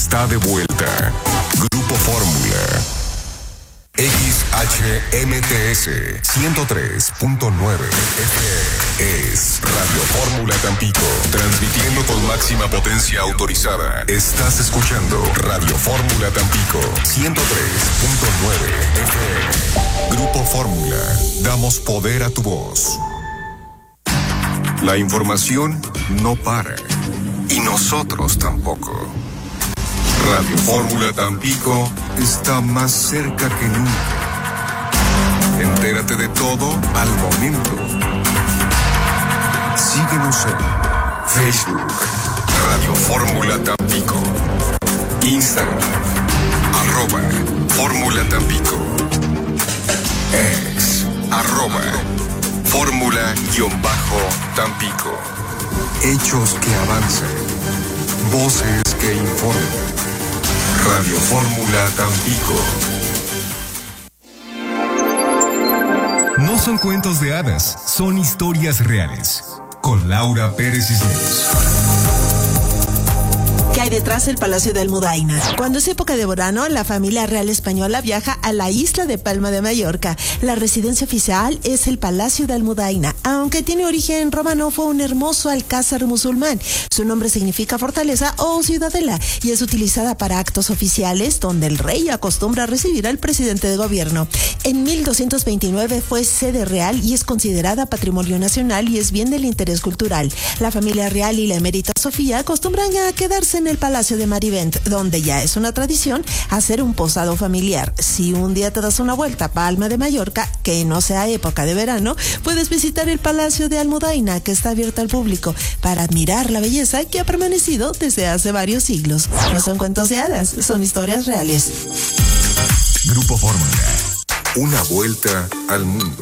está de vuelta. Grupo Fórmula. XHMTS 103.9 FM es Radio Fórmula Tampico, transmitiendo con máxima potencia autorizada. Estás escuchando Radio Fórmula Tampico 103.9 FM. Grupo Fórmula, damos poder a tu voz. La información no para, y nosotros tampoco. Radio Fórmula Tampico está más cerca que nunca. Entérate de todo al momento. Síguenos en Facebook, Radio Fórmula Tampico, Instagram, @Fórmula Tampico, X, @Fórmula-Tampico. Hechos que avancen, voces que informen. Radio Fórmula Tampico. No son cuentos de hadas, son historias reales. Con Laura Pérez Cisneros. ¿Qué hay detrás del Palacio de Almudaina? Cuando es época de verano, la familia real española viaja a la isla de Palma de Mallorca. La residencia oficial es el Palacio de Almudaina. Aunque tiene origen romano, fue un hermoso alcázar musulmán. Su nombre significa fortaleza o ciudadela y es utilizada para actos oficiales donde el rey acostumbra recibir al presidente de gobierno. En 1229 fue sede real y es considerada patrimonio nacional y es bien del interés cultural. La familia real y la emérita Sofía acostumbran a quedarse en el Palacio de Marivent, donde ya es una tradición hacer un posado familiar. Si un día te das una vuelta a Palma de Mallorca, que no sea época de verano, puedes visitar el Palacio de Almudaina, que está abierto al público, para admirar la belleza que ha permanecido desde hace varios siglos. No son cuentos de hadas, son historias reales. Grupo Fórmula. Una vuelta al mundo.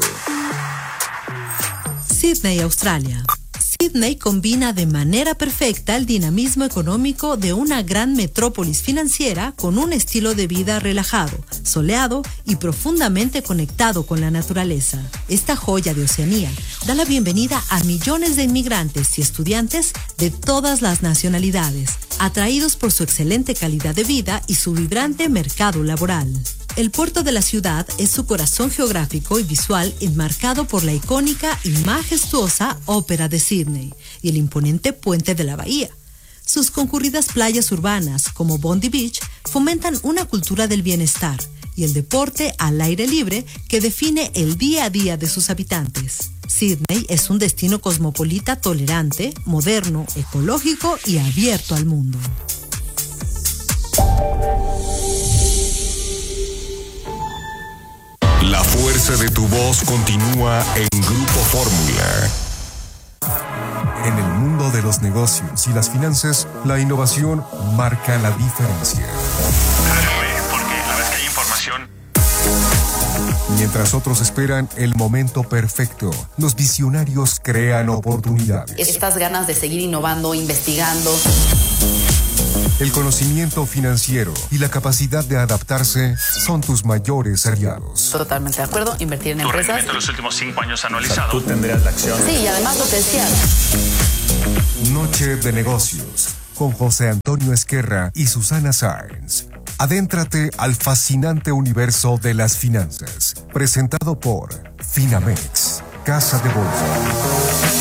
Sídney, Australia. Sídney combina de manera perfecta el dinamismo económico de una gran metrópolis financiera con un estilo de vida relajado, soleado y profundamente conectado con la naturaleza. Esta joya de Oceanía da la bienvenida a millones de inmigrantes y estudiantes de todas las nacionalidades, atraídos por su excelente calidad de vida y su vibrante mercado laboral. El puerto de la ciudad es su corazón geográfico y visual, enmarcado por la icónica y majestuosa Ópera de Sídney y el imponente puente de la bahía. Sus concurridas playas urbanas, como Bondi Beach, fomentan una cultura del bienestar y el deporte al aire libre que define el día a día de sus habitantes. Sídney es un destino cosmopolita tolerante, moderno, ecológico y abierto al mundo. La fuerza de tu voz continúa en Grupo Fórmula. En el mundo de los negocios y las finanzas, la innovación marca la diferencia. Porque la vez que hay información. Mientras otros esperan el momento perfecto, los visionarios crean oportunidades. Estas ganas de seguir innovando, investigando. El conocimiento financiero y la capacidad de adaptarse son tus mayores aliados. Totalmente de acuerdo, invertir en empresas. Tu rendimiento en los últimos 5 años anualizado. Tú tendrías la acción. Sí, y además potencial. Noche de negocios con José Antonio Esquerra y Susana Sáenz. Adéntrate al fascinante universo de las finanzas. Presentado por Finamex, Casa de Bolsa.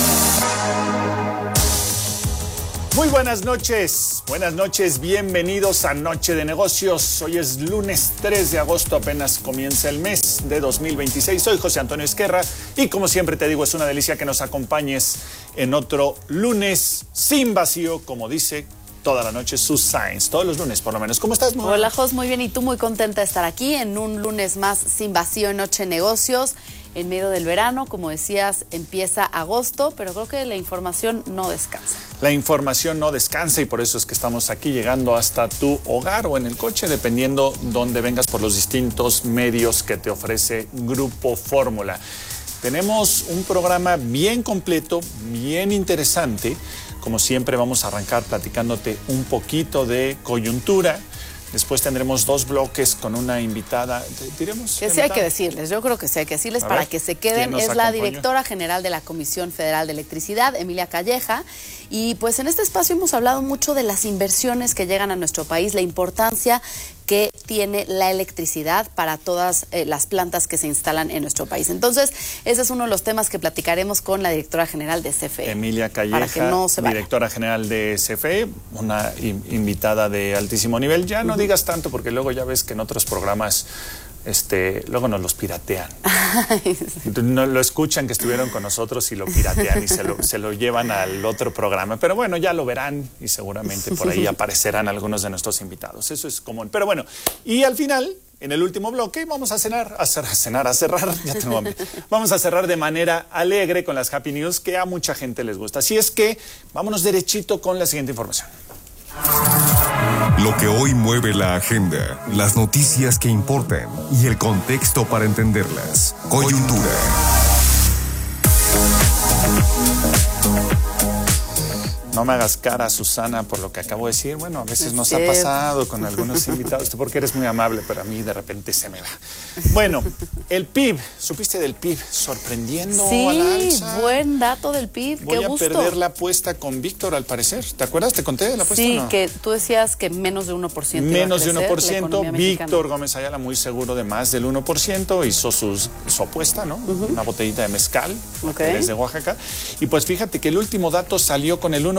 Muy buenas noches, bienvenidos a Noche de Negocios. Hoy es lunes 3 de agosto, apenas comienza el mes de 2026. Soy José Antonio Esquerra y como siempre te digo, es una delicia que nos acompañes en otro lunes sin vacío, como dice toda la noche Sus Sáenz, todos los lunes por lo menos. ¿Cómo estás, Moa? Hola, Jos, muy bien, y tú, muy contenta de estar aquí en un lunes más sin vacío en Noche de Negocios. En medio del verano, como decías, empieza agosto, pero creo que la información no descansa. La información no descansa y por eso es que estamos aquí llegando hasta tu hogar o en el coche, dependiendo dónde vengas por los distintos medios que te ofrece Grupo Fórmula. Tenemos un programa bien completo, bien interesante. Como siempre, vamos a arrancar platicándote un poquito de coyuntura. Después tendremos 2 bloques con una invitada. ¿Diremos? Que sí hay que decirles, yo creo que sí hay que decirles para que se queden. Es la directora general de la Comisión Federal de Electricidad, Emilia Calleja. Y pues en este espacio hemos hablado mucho de las inversiones que llegan a nuestro país, la importancia que tiene la electricidad para todas las plantas que se instalan en nuestro país. Entonces, ese es uno de los temas que platicaremos con la directora general de CFE. Emilia Calleja, para que no se vaya. Directora general de CFE, una invitada de altísimo nivel. Ya no digas tanto, porque luego ya ves que en otros programas luego nos los piratean. No lo escuchan que estuvieron con nosotros y lo piratean y se lo llevan al otro programa. Pero bueno, ya lo verán y seguramente por ahí aparecerán algunos de nuestros invitados. Eso es común. Pero bueno, y al final, en el último bloque, vamos a cerrar, ya tengo hambre. Vamos a cerrar de manera alegre con las Happy News que a mucha gente les gusta. Así es que vámonos derechito con la siguiente información. Lo que hoy mueve la agenda, las noticias que importan y el contexto para entenderlas. Coyuntura. No me hagas cara, Susana, por lo que acabo de decir. Bueno, a veces nos ha pasado con algunos invitados. Tú porque eres muy amable, pero a mí de repente se me va. Bueno, el PIB. ¿Supiste del PIB? Sorprendiendo al alza. Sí, buen dato del PIB. Voy Qué gusto. a perder la apuesta con Víctor, al parecer. ¿Te acuerdas? ¿Te conté de la apuesta? Sí, ¿no? que tú decías que menos de 1%. Menos de 1%. Víctor Gómez Ayala, muy seguro de más del 1%. Hizo su apuesta, ¿no? Una botellita de mezcal. Okay. Desde Oaxaca. Y pues fíjate que el último dato salió con el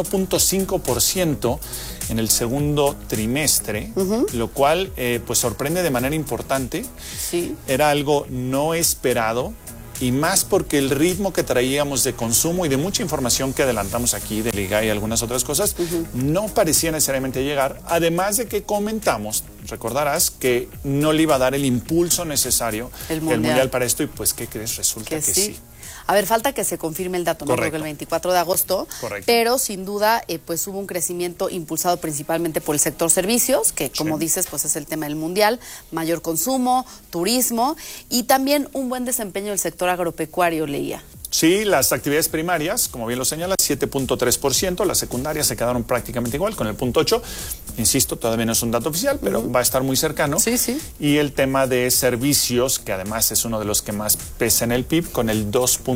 1.5% en el segundo trimestre, lo cual pues sorprende de manera importante. Sí. Era algo no esperado y más porque el ritmo que traíamos de consumo y de mucha información que adelantamos aquí del IGAI y algunas otras cosas no parecía necesariamente llegar, además de que comentamos, recordarás, que no le iba a dar el impulso necesario el mundial para esto y pues ¿qué crees? Resulta que sí. A ver, falta que se confirme el dato, no creo que el 24 de agosto, correcto, pero sin duda pues hubo un crecimiento impulsado principalmente por el sector servicios, que como dices pues es el tema del mundial, mayor consumo, turismo y también un buen desempeño del sector agropecuario, leía. Sí, las actividades primarias, como bien lo señala, 7.3%, las secundarias se quedaron prácticamente igual, con el 0.8%. Insisto, todavía no es un dato oficial, pero va a estar muy cercano. Sí, sí. Y el tema de servicios, que además es uno de los que más pesa en el PIB, con el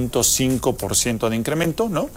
2.5% de incremento, ¿no?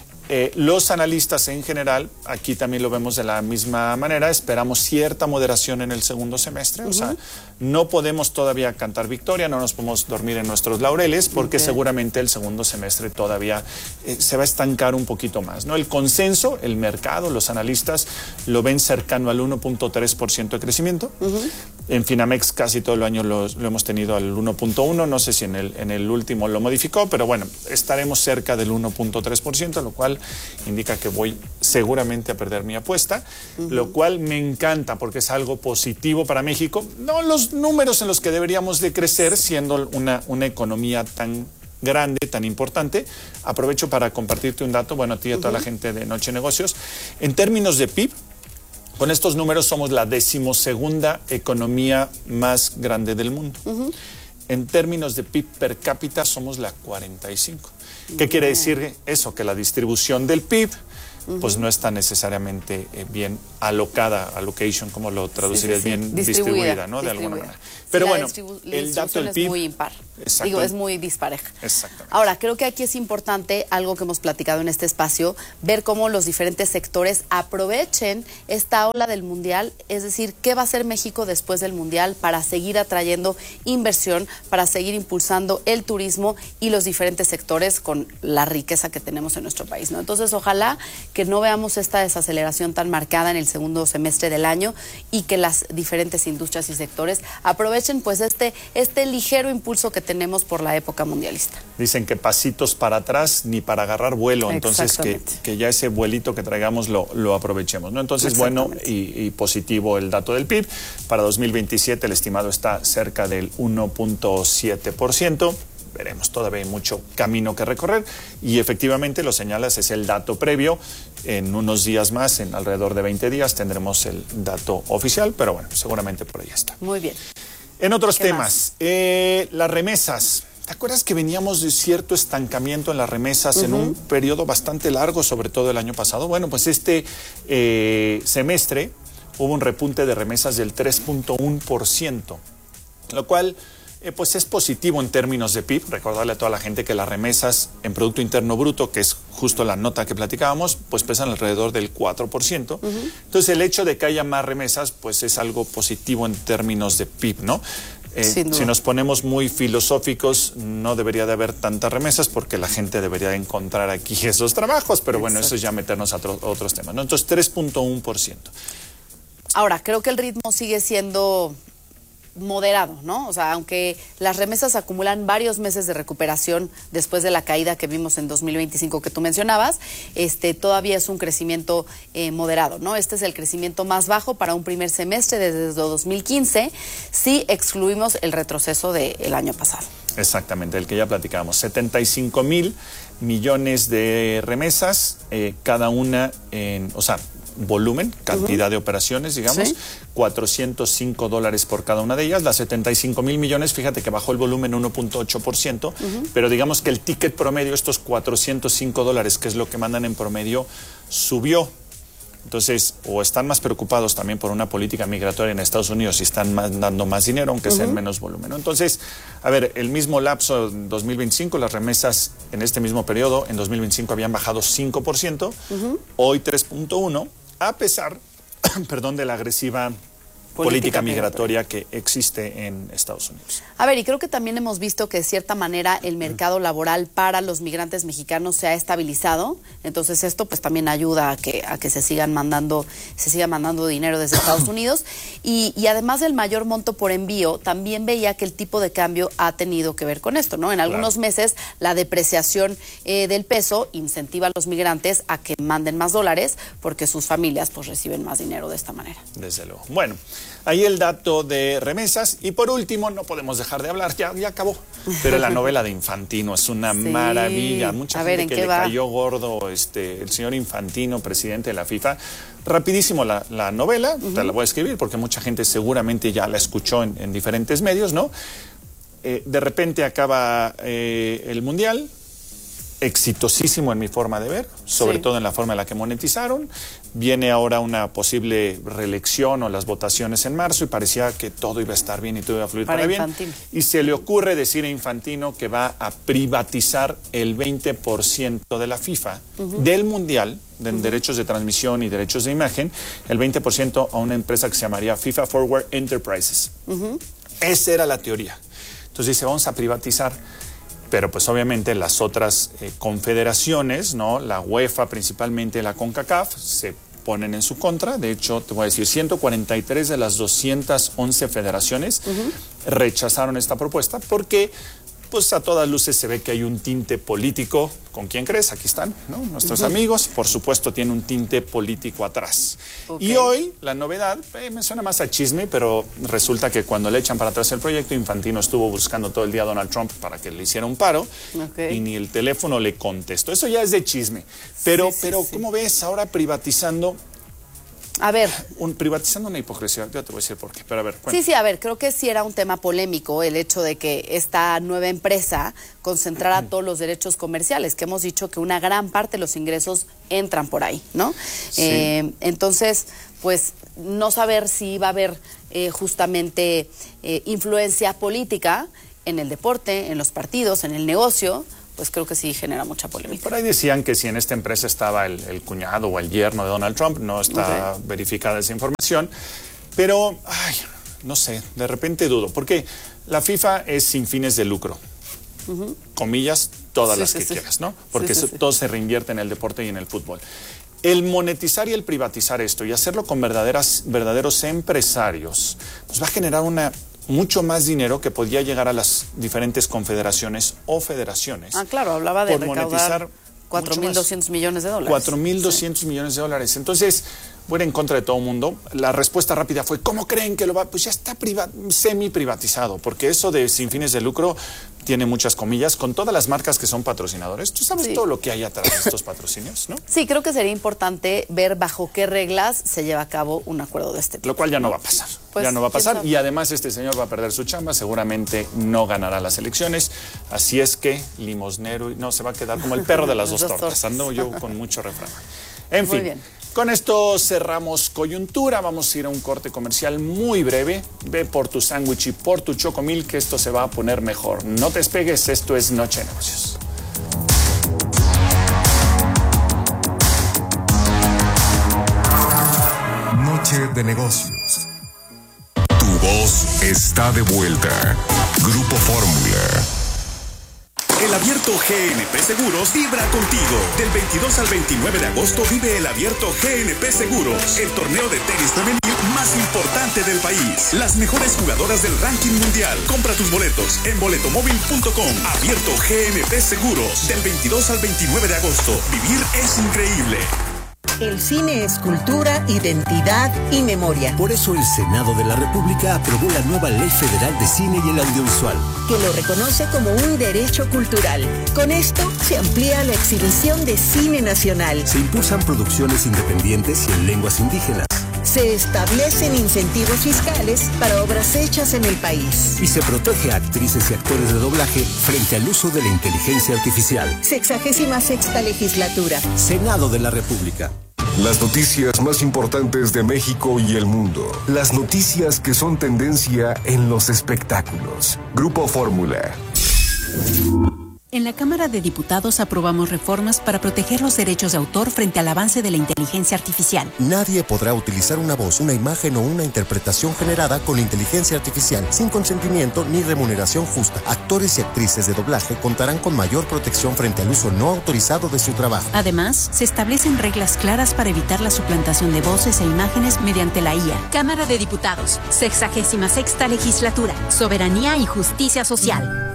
Los analistas en general, aquí también lo vemos de la misma manera, esperamos cierta moderación en el segundo semestre, o sea, no podemos todavía cantar victoria, no nos podemos dormir en nuestros laureles, porque seguramente el segundo semestre todavía se va a estancar un poquito más, ¿no? El consenso, el mercado, los analistas lo ven cercano al 1.3% de crecimiento. En Finamex casi todo el año lo hemos tenido al 1.1%, no sé si en el último lo modificó, pero bueno, estaremos cerca del 1.3%, lo cual indica que voy seguramente a perder mi apuesta, lo cual me encanta porque es algo positivo para México, no los números en los que deberíamos de crecer siendo una economía tan grande, tan importante. Aprovecho para compartirte un dato, bueno, a ti y a toda la gente de Noche Negocios. En términos de PIB, con estos números somos la 12ª economía más grande del mundo. En términos de PIB per cápita somos la 45. ¿Qué quiere decir eso? Que la distribución del PIB pues no está necesariamente bien alocada, allocation, como lo traducirías, bien distribuida, ¿no? De alguna manera. Pero bueno, el dato del PIB es muy impar. Digo, es muy dispareja. Exactamente. Ahora, creo que aquí es importante, algo que hemos platicado en este espacio, ver cómo los diferentes sectores aprovechen esta ola del Mundial, es decir, qué va a hacer México después del Mundial para seguir atrayendo inversión, para seguir impulsando el turismo y los diferentes sectores con la riqueza que tenemos en nuestro país, ¿no? Entonces, ojalá que no veamos esta desaceleración tan marcada en el segundo semestre del año y que las diferentes industrias y sectores aprovechen pues este ligero impulso que tenemos por la época mundialista. Dicen que pasitos para atrás ni para agarrar vuelo, entonces que ya ese vuelito que traigamos lo aprovechemos, ¿no? Entonces, bueno y positivo el dato del PIB. Para 2027 el estimado está cerca del 1.7%. Veremos, todavía hay mucho camino que recorrer y efectivamente lo señalas, es el dato previo. En unos días más, en alrededor de 20 días, tendremos el dato oficial, pero bueno, seguramente por ahí está. Muy bien. En otros temas, las remesas. ¿Te acuerdas que veníamos de cierto estancamiento en las remesas en un periodo bastante largo, sobre todo el año pasado? Bueno, pues este semestre hubo un repunte de remesas del 3.1%, lo cual pues es positivo en términos de PIB. Recordarle a toda la gente que las remesas en Producto Interno Bruto, que es justo la nota que platicábamos, pues pesan alrededor del 4%. Entonces el hecho de que haya más remesas pues es algo positivo en términos de PIB, ¿no? Si nos ponemos muy filosóficos, no debería de haber tantas remesas porque la gente debería de encontrar aquí esos trabajos, pero bueno, eso es ya meternos a otros temas, ¿no? Entonces 3.1%. Ahora, creo que el ritmo sigue siendo moderado, ¿no? O sea, aunque las remesas acumulan varios meses de recuperación después de la caída que vimos en 2025 que tú mencionabas, todavía es un crecimiento moderado, ¿no? Este es el crecimiento más bajo para un primer semestre desde 2015, si excluimos el retroceso del año pasado. Exactamente, el que ya platicábamos, 75,000 millones de remesas, cada una volumen, cantidad de operaciones, digamos, ¿sí? $405 por cada una de ellas. Las 75,000 millones, fíjate que bajó el volumen 1.8%, pero digamos que el ticket promedio, estos $405, que es lo que mandan en promedio, subió. Entonces, o están más preocupados también por una política migratoria en Estados Unidos y están dando más dinero, aunque sea en menos volumen, ¿no? Entonces, a ver, el mismo lapso en 2025, las remesas en este mismo periodo, en 2025 habían bajado 5%, hoy 3.1%, a pesar, de la agresiva política migratoria que existe en Estados Unidos. A ver, y creo que también hemos visto que de cierta manera el mercado laboral para los migrantes mexicanos se ha estabilizado, entonces esto pues también ayuda a que se siga mandando dinero desde Estados Unidos, y además del mayor monto por envío, también veía que el tipo de cambio ha tenido que ver con esto, ¿no? En algunos meses la depreciación del peso incentiva a los migrantes a que manden más dólares porque sus familias pues reciben más dinero de esta manera. Desde luego. Bueno, ahí el dato de remesas. Y por último, no podemos dejar de hablar, ya acabó, pero la novela de Infantino es una maravilla. Mucha gente que le cayó gordo el señor Infantino, presidente de la FIFA. Rapidísimo la novela, te la voy a escribir porque mucha gente seguramente ya la escuchó en diferentes medios, ¿no? De repente acaba el Mundial, exitosísimo en mi forma de ver, sobre todo en la forma en la que monetizaron. Viene ahora una posible reelección o las votaciones en marzo y parecía que todo iba a estar bien y todo iba a fluir para bien. Y se le ocurre decir a Infantino que va a privatizar el 20% de la FIFA, del Mundial, de derechos de transmisión y derechos de imagen, el 20% a una empresa que se llamaría FIFA Forward Enterprises. Esa era la teoría. Entonces dice, vamos a privatizar. Pero pues obviamente las otras confederaciones, ¿no? La UEFA principalmente, la CONCACAF, se ponen en su contra. De hecho, te voy a decir, 143 de las 211 federaciones rechazaron esta propuesta porque pues a todas luces se ve que hay un tinte político. ¿Con quién crees? Aquí están, ¿no? Nuestros amigos, por supuesto, tiene un tinte político atrás. Y hoy, la novedad, me suena más a chisme, pero resulta que cuando le echan para atrás el proyecto, Infantino estuvo buscando todo el día a Donald Trump para que le hiciera un paro, y ni el teléfono le contestó. Eso ya es de chisme. Pero ¿cómo ves ahora privatizando? A ver. Privatizando una hipocresía, ya te voy a decir por qué, pero a ver, cuéntame. Sí, a ver, creo que sí era un tema polémico el hecho de que esta nueva empresa concentrara todos los derechos comerciales, que hemos dicho que una gran parte de los ingresos entran por ahí, ¿no? Sí. Entonces, pues, no saber si iba a haber justamente influencia política en el deporte, en los partidos, en el negocio, pues creo que sí genera mucha polémica. Por ahí decían que si en esta empresa estaba el cuñado o el yerno de Donald Trump, no está verificada esa información, pero, no sé, de repente dudo, porque la FIFA es sin fines de lucro, comillas, todas las que quieras, ¿no? Porque todo se reinvierte en el deporte y en el fútbol. El monetizar y el privatizar esto y hacerlo con verdaderos empresarios, pues va a generar mucho más dinero que podía llegar a las diferentes confederaciones o federaciones. Claro, hablaba de recaudar 4.200 millones de dólares. 4.200 millones de dólares. Entonces, voy en contra de todo el mundo. La respuesta rápida fue, ¿cómo creen que lo va? Pues ya está semi-privatizado, porque eso de sin fines de lucro tiene muchas comillas, con todas las marcas que son patrocinadores. Tú sabes todo lo que hay atrás de estos patrocinios, ¿no? Sí, creo que sería importante ver bajo qué reglas se lleva a cabo un acuerdo de este tipo. Lo cual ya no va a pasar. Pues, ya no va a pasar. Y además este señor va a perder su chamba, seguramente no ganará las elecciones. Así es que limosnero, se va a quedar como el perro de las dos tortas. Ando yo con mucho refrán. En fin. Bien. Con esto cerramos coyuntura. Vamos a ir a un corte comercial muy breve. Ve por tu sándwich y por tu chocomil, que esto se va a poner mejor. No te despegues, esto es Noche de Negocios. Noche de Negocios. Tu voz está de vuelta. Grupo Fórmula. El Abierto GNP Seguros vibra contigo. Del 22 al 29 de agosto vive el Abierto GNP Seguros, el torneo de tenis femenil más importante del país. Las mejores jugadoras del ranking mundial. Compra tus boletos en boletomóvil.com. Abierto GNP Seguros, del 22 al 29 de agosto. Vivir es increíble. El cine es cultura, identidad y memoria. Por eso el Senado de la República aprobó la nueva Ley Federal de Cine y el Audiovisual, que lo reconoce como un derecho cultural. Con esto se amplía la exhibición de cine nacional. Se impulsan producciones independientes y en lenguas indígenas. Se establecen incentivos fiscales para obras hechas en el país. Y se protege a actrices y actores de doblaje frente al uso de la inteligencia artificial. 66ª legislatura. Senado de la República. Las noticias más importantes de México y el mundo. Las noticias que son tendencia en los espectáculos. Grupo Fórmula. En la Cámara de Diputados aprobamos reformas para proteger los derechos de autor frente al avance de la inteligencia artificial. Nadie podrá utilizar una voz, una imagen o una interpretación generada con inteligencia artificial sin consentimiento ni remuneración justa. Actores y actrices de doblaje contarán con mayor protección frente al uso no autorizado de su trabajo. Además, se establecen reglas claras para evitar la suplantación de voces e imágenes mediante la IA. Cámara de Diputados, 66ª legislatura, soberanía y justicia social.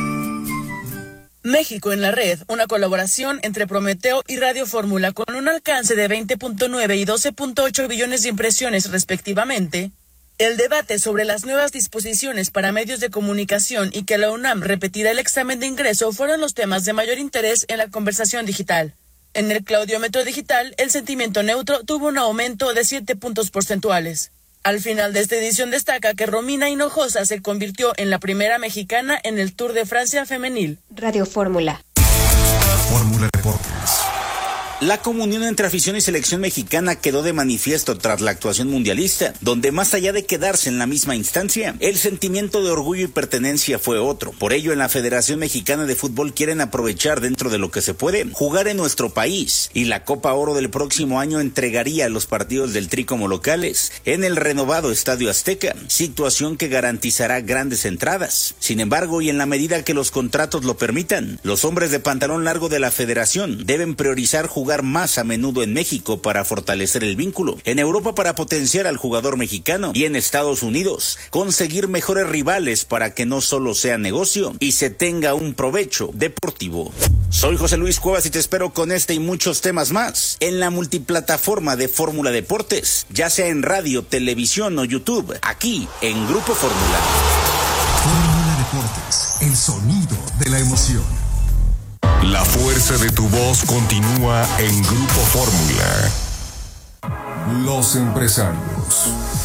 México en la red, una colaboración entre Prometeo y Radio Fórmula con un alcance de 20.9 y 12.8 billones de impresiones respectivamente. El debate sobre las nuevas disposiciones para medios de comunicación y que la UNAM repetirá el examen de ingreso fueron los temas de mayor interés en la conversación digital. En el claudiómetro digital, el sentimiento neutro tuvo un aumento de 7 puntos porcentuales. Al final de esta edición destaca que Romina Hinojosa se convirtió en la primera mexicana en el Tour de Francia femenil. Radio Fórmula. Fórmula Deportes. La comunión entre afición y selección mexicana quedó de manifiesto tras la actuación mundialista, donde más allá de quedarse en la misma instancia, el sentimiento de orgullo y pertenencia fue otro. Por ello, en la Federación Mexicana de Fútbol quieren aprovechar dentro de lo que se puede, jugar en nuestro país, y la Copa Oro del próximo año entregaría los partidos del Tri como locales en el renovado Estadio Azteca, situación que garantizará grandes entradas. Sin embargo, y en la medida que los contratos lo permitan, los hombres de pantalón largo de la Federación deben priorizar jugar más a menudo en México para fortalecer el vínculo, en Europa para potenciar al jugador mexicano y en Estados Unidos conseguir mejores rivales para que no solo sea negocio y se tenga un provecho deportivo. Soy José Luis Cuevas y te espero con este y muchos temas más en la multiplataforma de Fórmula Deportes, ya sea en radio, televisión o YouTube, aquí en Grupo Fórmula. Fórmula Deportes, el sonido de la emoción. La fuerza de tu voz continúa en Grupo Fórmula. Los empresarios.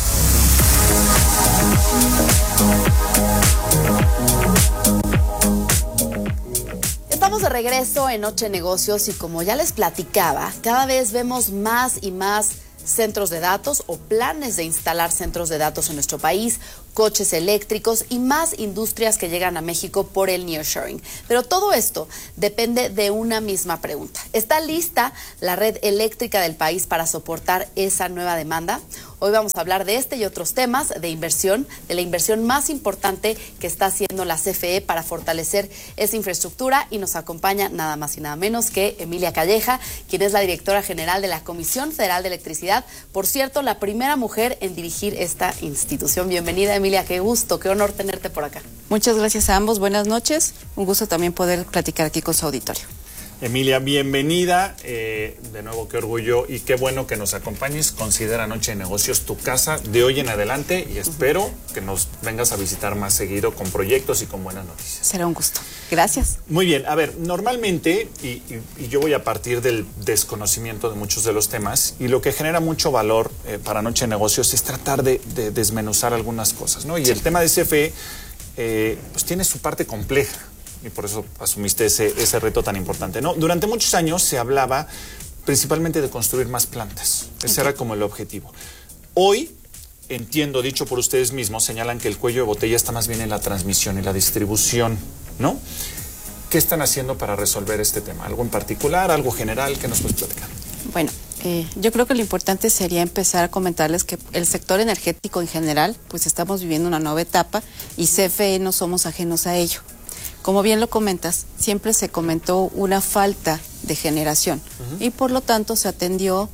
Estamos de regreso en Noche de Negocios y como ya les platicaba, cada vez vemos más y más centros de datos o planes de instalar centros de datos en nuestro país, coches eléctricos y más industrias que llegan a México por el nearshoring. Pero todo esto depende de una misma pregunta. ¿Está lista la red eléctrica del país para soportar esa nueva demanda? Hoy vamos a hablar de este y otros temas de inversión, de la inversión más importante que está haciendo la CFE para fortalecer esa infraestructura, y nos acompaña nada más y nada menos que Emilia Calleja, quien es la directora general de la Comisión Federal de Electricidad. Por cierto, la primera mujer en dirigir esta institución. Bienvenida, Emilia, qué gusto, qué honor tenerte por acá. Muchas gracias a ambos, buenas noches. Un gusto también poder platicar aquí con su auditorio. Emilia, bienvenida. De nuevo, qué orgullo y qué bueno que nos acompañes. Considera Noche de Negocios tu casa de hoy en adelante y espero que nos vengas a visitar más seguido con proyectos y con buenas noticias. Será un gusto. Gracias. Muy bien. A ver, normalmente, y yo voy a partir del desconocimiento de muchos de los temas, y lo que genera mucho valor para Noche de Negocios es tratar de desmenuzar algunas cosas, ¿no? Y el tema de CFE pues tiene su parte compleja. Y por eso asumiste ese reto tan importante, ¿no? Durante muchos años se hablaba principalmente de construir más plantas. Ese era como el objetivo. Hoy, entiendo, dicho por ustedes mismos, señalan que el cuello de botella está más bien en la transmisión y la distribución, ¿no? ¿Qué están haciendo para resolver este tema? ¿Algo en particular, algo general? ¿Qué nos puedes platicar? Bueno, yo creo que lo importante sería empezar a comentarles que el sector energético en general, pues estamos viviendo una nueva etapa y CFE no somos ajenos a ello. Como bien lo comentas, siempre se comentó una falta de generación y por lo tanto se atendió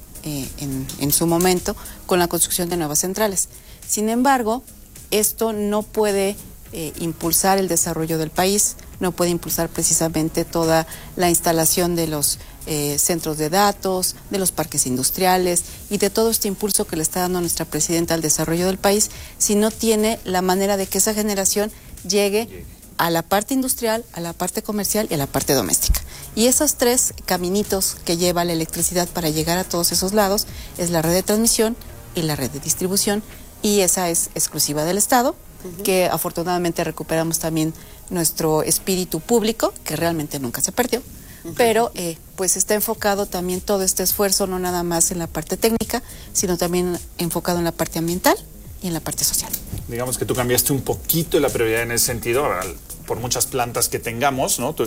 en su momento con la construcción de nuevas centrales. Sin embargo, esto no puede impulsar el desarrollo del país, no puede impulsar precisamente toda la instalación de los centros de datos, de los parques industriales y de todo este impulso que le está dando nuestra presidenta al desarrollo del país, si no tiene la manera de que esa generación llegue a la parte industrial, a la parte comercial y a la parte doméstica. Y esos tres caminitos que lleva la electricidad para llegar a todos esos lados es la red de transmisión y la red de distribución, y esa es exclusiva del Estado, que afortunadamente recuperamos también nuestro espíritu público, que realmente nunca se perdió, pero pues está enfocado también todo este esfuerzo, no nada más en la parte técnica, sino también enfocado en la parte ambiental y en la parte social. Digamos que tú cambiaste un poquito la prioridad en ese sentido, por muchas plantas que tengamos, ¿no?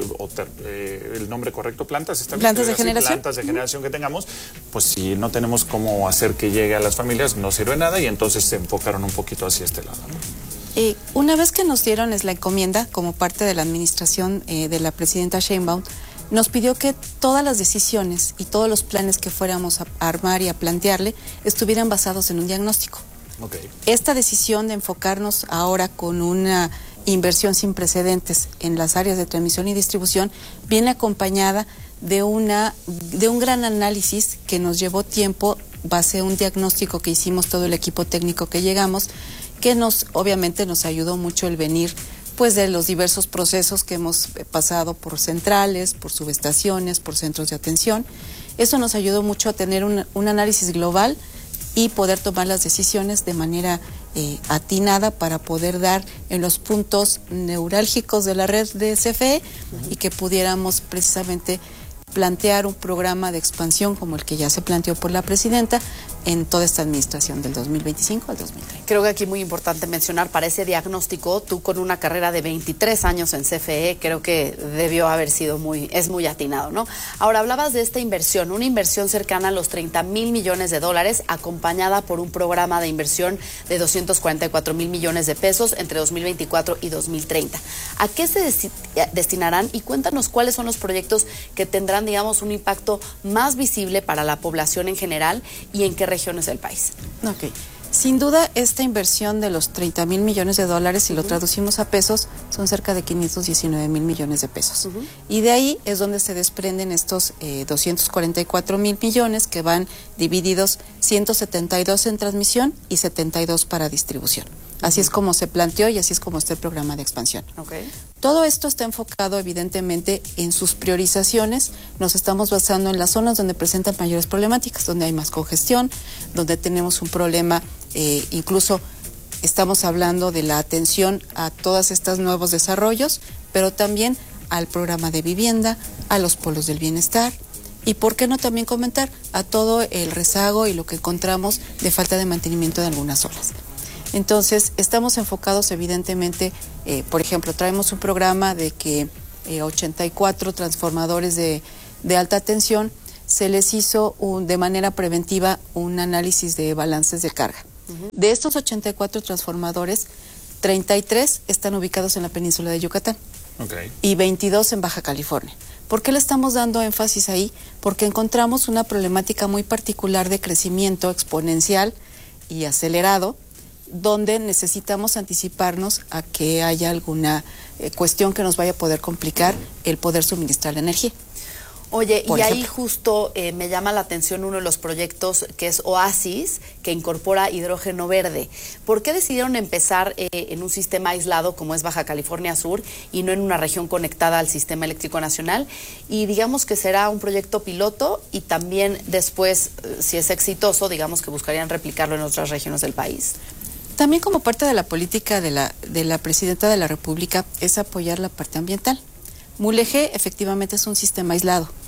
El nombre correcto, plantas. Plantas de generación. Plantas de generación que tengamos, pues si no tenemos cómo hacer que llegue a las familias, no sirve nada, y entonces se enfocaron un poquito hacia este lado, ¿no? Una vez que nos dieron la encomienda como parte de la administración de la presidenta Sheinbaum, nos pidió que todas las decisiones y todos los planes que fuéramos a armar y a plantearle estuvieran basados en un diagnóstico. Okay. Esta decisión de enfocarnos ahora con una inversión sin precedentes en las áreas de transmisión y distribución viene acompañada de un gran análisis que nos llevó tiempo, base a un diagnóstico que hicimos todo el equipo técnico que llegamos, que obviamente nos ayudó mucho el venir pues de los diversos procesos que hemos pasado por centrales, por subestaciones, por centros de atención. Eso nos ayudó mucho a tener un análisis global y poder tomar las decisiones de manera atinada para poder dar en los puntos neurálgicos de la red de CFE y que pudiéramos precisamente plantear un programa de expansión como el que ya se planteó por la presidenta en toda esta administración del 2025 al 2030. Creo que aquí muy importante mencionar para ese diagnóstico, tú con una carrera de 23 años en CFE, creo que debió haber sido es muy atinado, ¿no? Ahora, hablabas de esta inversión, una inversión cercana a los 30,000 millones de dólares, acompañada por un programa de inversión de 244,000 millones de pesos entre 2024 y 2030. ¿A qué se destinarán? Y cuéntanos cuáles son los proyectos que tendrán, digamos, un impacto más visible para la población en general y en qué regiones del país. Ok. Sin duda, esta inversión de los 30,000 millones de dólares, si lo traducimos a pesos, son cerca de 519,000 millones de pesos. Y de ahí es donde se desprenden estos 244,000 millones que van divididos 172 en transmisión y 72 para distribución. Así es como se planteó y así es como está el programa de expansión. Okay. Todo esto está enfocado evidentemente en sus priorizaciones. Nos estamos basando en las zonas donde presentan mayores problemáticas, donde hay más congestión, donde tenemos un problema, incluso estamos hablando de la atención a todos estos nuevos desarrollos, pero también al programa de vivienda, a los polos del bienestar. Y por qué no también comentar a todo el rezago y lo que encontramos de falta de mantenimiento de algunas zonas. Entonces, estamos enfocados evidentemente, por ejemplo, traemos un programa de que 84 transformadores de alta tensión se les hizo de manera preventiva un análisis de balances de carga. De estos 84 transformadores, 33 están ubicados en la península de Yucatán y 22 en Baja California. ¿Por qué le estamos dando énfasis ahí? Porque encontramos una problemática muy particular de crecimiento exponencial y acelerado, donde necesitamos anticiparnos a que haya alguna cuestión que nos vaya a poder complicar el poder suministrar la energía. Oye, y ahí justo me llama la atención uno de los proyectos que es Oasis, que incorpora hidrógeno verde. ¿Por qué decidieron empezar en un sistema aislado como es Baja California Sur y no en una región conectada al sistema eléctrico nacional? Y digamos que será un proyecto piloto y también después, si es exitoso, digamos que buscarían replicarlo en otras regiones del país. También como parte de la política de la Presidenta de la República es apoyar la parte ambiental. Mulegé efectivamente es un sistema aislado.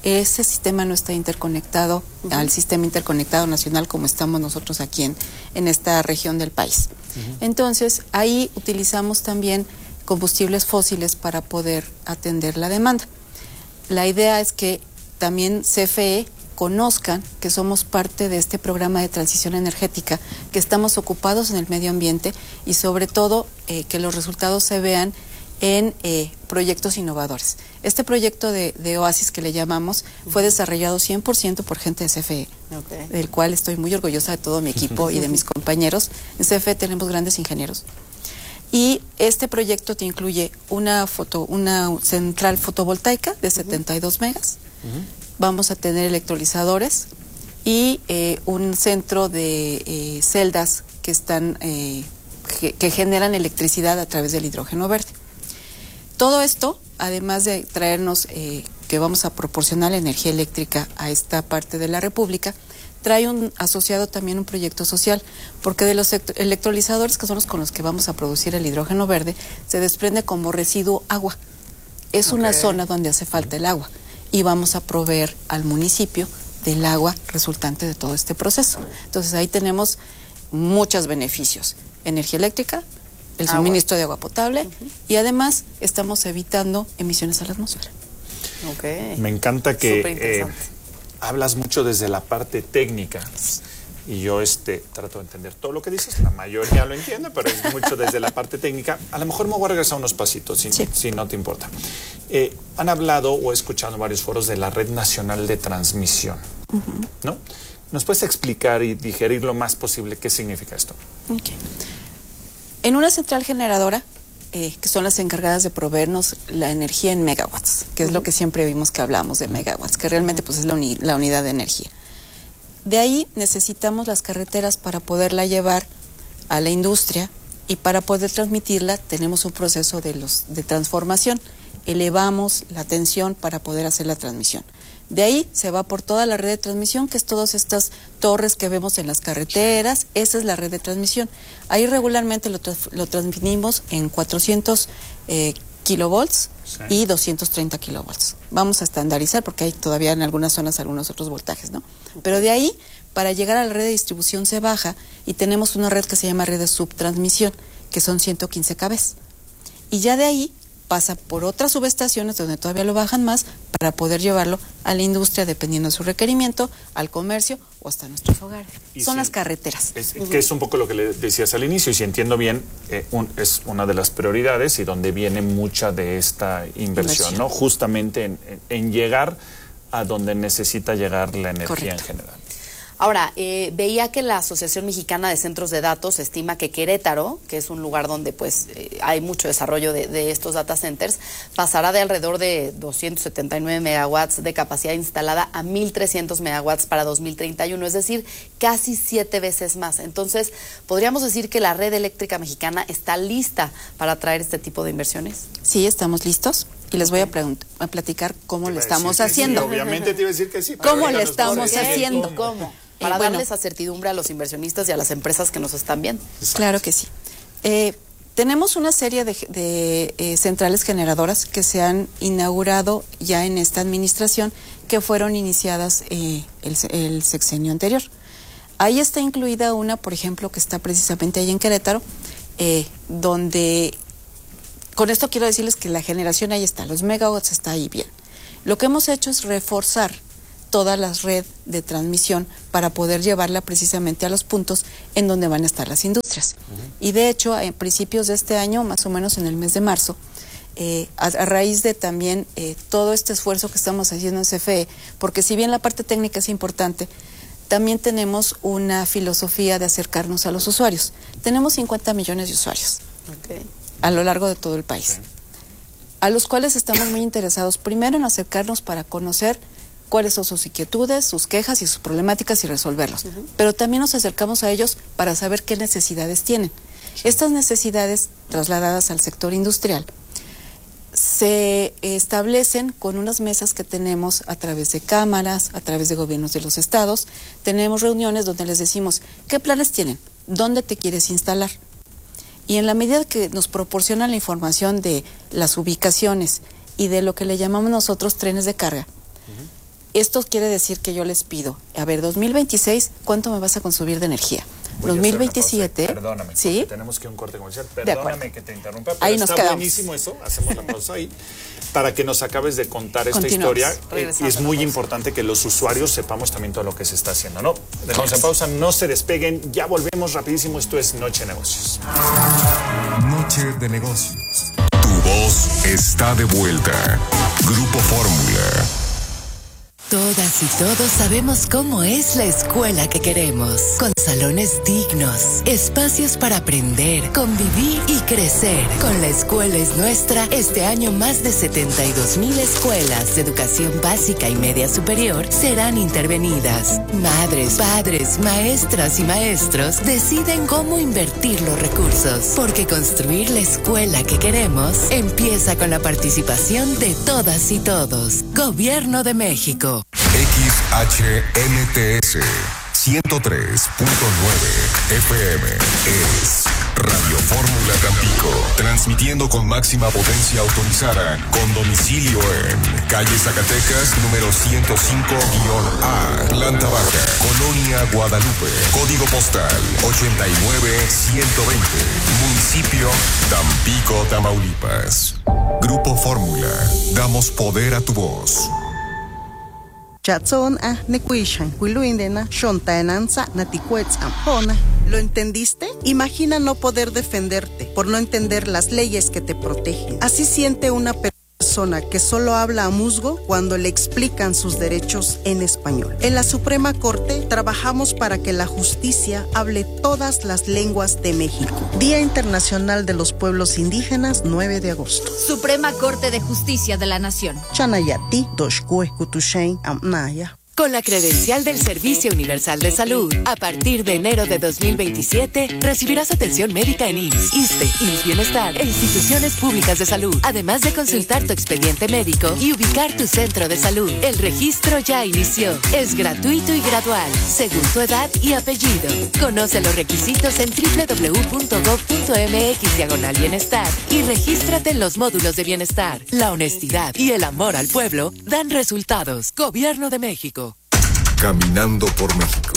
ese sistema no está interconectado al sistema interconectado nacional como estamos nosotros aquí en esta región del país. Entonces, ahí utilizamos también combustibles fósiles para poder atender la demanda. La idea es que también CFE conozcan que somos parte de este programa de transición energética, que estamos ocupados en el medio ambiente y sobre todo que los resultados se vean en proyectos innovadores. Este proyecto de Oasis que le llamamos fue desarrollado 100% por gente de CFE, del cual estoy muy orgullosa de todo mi equipo y de mis compañeros. En CFE tenemos grandes ingenieros. Y este proyecto te incluye una central fotovoltaica de 72 megas. Vamos a tener electrolizadores y un centro de celdas que están que generan electricidad a través del hidrógeno verde. Todo esto, además de traernos que vamos a proporcionar energía eléctrica a esta parte de la República, trae asociado también un proyecto social, porque de los electrolizadores, que son los con los que vamos a producir el hidrógeno verde, se desprende como residuo agua. Es una zona donde hace falta el agua y vamos a proveer al municipio del agua resultante de todo este proceso. Entonces ahí tenemos muchos beneficios: energía eléctrica, el suministro de agua potable y además estamos evitando emisiones a la atmósfera. Me encanta que hablas mucho desde la parte técnica y yo trato de entender todo lo que dices. La mayoría lo entiende, pero es mucho desde la parte técnica. A lo mejor me voy a regresar unos pasitos, si no te importa. Han hablado o he escuchado en varios foros de la Red Nacional de Transmisión, ¿no? ¿Nos puedes explicar y digerir lo más posible qué significa esto? En una central generadora, que son las encargadas de proveernos la energía en megawatts, que es lo que siempre vimos que hablamos de megawatts, que realmente pues es la unidad de energía. De ahí necesitamos las carreteras para poderla llevar a la industria y para poder transmitirla tenemos un proceso de transformación. Elevamos la tensión para poder hacer la transmisión. De ahí se va por toda la red de transmisión, que es todas estas torres que vemos en las carreteras. Esa es la red de transmisión. Ahí regularmente lo transmitimos en 400 kilovolts y 230 kilovolts. Vamos a estandarizar porque hay todavía en algunas zonas algunos otros voltajes, ¿no? Pero de ahí, para llegar a la red de distribución se baja y tenemos una red que se llama red de subtransmisión, que son 115 kV. Y ya de ahí pasa por otras subestaciones donde todavía lo bajan más para poder llevarlo a la industria dependiendo de su requerimiento, al comercio o hasta nuestros hogares. Son las carreteras. Que es un poco lo que le decías al inicio, y si entiendo bien, es una de las prioridades y donde viene mucha de esta inversión, ¿no? Justamente en llegar a donde necesita llegar la energía en general. Ahora, veía que la Asociación Mexicana de Centros de Datos estima que Querétaro, que es un lugar donde pues hay mucho desarrollo de estos data centers, pasará de alrededor de 279 megawatts de capacidad instalada a 1.300 megawatts para 2031, es decir, casi 7 veces más. Entonces, ¿podríamos decir que la red eléctrica mexicana está lista para atraer este tipo de inversiones? Sí, estamos listos. Y les voy a platicar cómo lo estamos haciendo. Sí, obviamente te iba a decir que sí. ¿Cómo lo estamos haciendo? ¿Cómo? Para darle esa certidumbre a los inversionistas y a las empresas que nos están viendo. Exacto. Claro que sí. Tenemos una serie de centrales generadoras que se han inaugurado ya en esta administración, que fueron iniciadas el sexenio anterior. Ahí está incluida una, por ejemplo, que está precisamente ahí en Querétaro, donde... Con esto quiero decirles que la generación ahí está, los megawatts está ahí bien. Lo que hemos hecho es reforzar toda la red de transmisión para poder llevarla precisamente a los puntos en donde van a estar las industrias. Y de hecho, a principios de este año, más o menos en el mes de marzo, a raíz de también todo este esfuerzo que estamos haciendo en CFE, porque si bien la parte técnica es importante, también tenemos una filosofía de acercarnos a los usuarios. Tenemos 50 millones de usuarios. A lo largo de todo el país, a los cuales estamos muy interesados primero en acercarnos para conocer cuáles son sus inquietudes, sus quejas y sus problemáticas y resolverlos, pero también nos acercamos a ellos para saber qué necesidades tienen. Estas necesidades trasladadas al sector industrial se establecen con unas mesas que tenemos a través de cámaras, a través de gobiernos de los estados. Tenemos reuniones donde les decimos, ¿qué planes tienen? ¿Dónde te quieres instalar? Y en la medida que nos proporcionan la información de las ubicaciones y de lo que le llamamos nosotros trenes de carga, Esto quiere decir que yo les pido, a ver, 2026, ¿cuánto me vas a consumir de energía? 2027. Perdóname, ¿sí? Tenemos que ir a un corte comercial. Perdóname que te interrumpa, pero ahí nos está quedamos. Buenísimo eso. Hacemos la pausa ahí para que nos acabes de contar esta historia. Y es muy importante que los usuarios sepamos también todo lo que se está haciendo, ¿no? Dejamos en pausa, no se despeguen. Ya volvemos rapidísimo. Esto es Noche de Negocios. Noche de Negocios. Tu voz está de vuelta. Grupo Fórmula. Todas y todos sabemos cómo es la escuela que queremos, con salones dignos, espacios para aprender, convivir y crecer. Con La Escuela es Nuestra, este año más de 72,000 escuelas de educación básica y media superior serán intervenidas. Madres, padres, maestras y maestros deciden cómo invertir los recursos, porque construir la escuela que queremos empieza con la participación de todas y todos. Gobierno de México. XHMTS 103.9 FM es Radio Fórmula Tampico, transmitiendo con máxima potencia autorizada, con domicilio en calle Zacatecas, número 105-A, planta baja, Colonia Guadalupe, código postal 89120, municipio Tampico, Tamaulipas. Grupo Fórmula, damos poder a tu voz. ¿Lo entendiste? Imagina no poder defenderte por no entender las leyes que te protegen. Así siente una persona que solo habla a musgo cuando le explican sus derechos en español. En la Suprema Corte trabajamos para que la justicia hable todas las lenguas de México. Día Internacional de los Pueblos Indígenas, 9 de agosto. Suprema Corte de Justicia de la Nación. Chanayati, Doshkue, Kutushain, Amnaya. Con la credencial del Servicio Universal de Salud, a partir de enero de 2027, recibirás atención médica en IMSS, ISSSTE, IMSS Bienestar e instituciones públicas de salud, además de consultar tu expediente médico y ubicar tu centro de salud. El registro ya inició. Es gratuito y gradual, según tu edad y apellido. Conoce los requisitos en www.gov.mx/bienestar y regístrate en los módulos de bienestar. La honestidad y el amor al pueblo dan resultados. Gobierno de México. Caminando por México.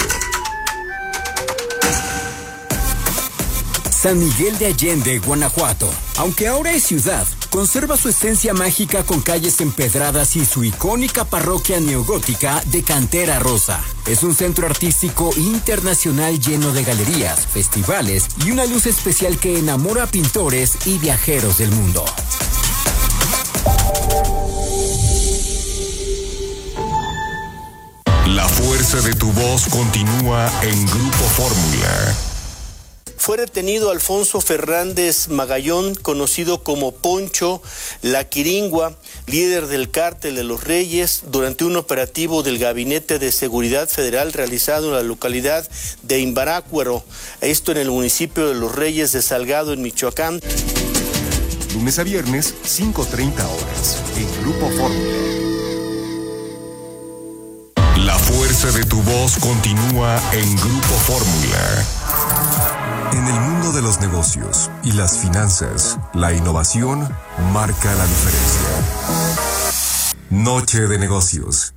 San Miguel de Allende, Guanajuato. Aunque ahora es ciudad, conserva su esencia mágica con calles empedradas y su icónica parroquia neogótica de cantera rosa. Es un centro artístico internacional lleno de galerías, festivales y una luz especial que enamora a pintores y viajeros del mundo. La fuerza de tu voz continúa en Grupo Fórmula. Fue detenido Alfonso Fernández Magallón, conocido como Poncho La Quiringua, líder del Cártel de los Reyes, durante un operativo del Gabinete de Seguridad Federal realizado en la localidad de Imbarácuaro, esto en el municipio de Los Reyes de Salgado, en Michoacán. Lunes a viernes, 5:30 horas, en Grupo Fórmula. La fuerza de tu voz continúa en Grupo Fórmula. En el mundo de los negocios y las finanzas, la innovación marca la diferencia. Noche de Negocios.